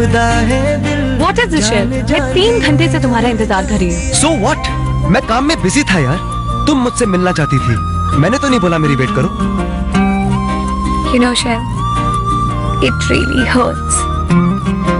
What is this shit? मैं 3 घंटे से तुम्हारा इंतजार कर रही हूँ। So what? मैं काम में बिजी था यार। तुम मुझसे मिलना चाहती थी, मैंने तो नहीं बोला मेरी वेट करो। You know, Shem, it really hurts.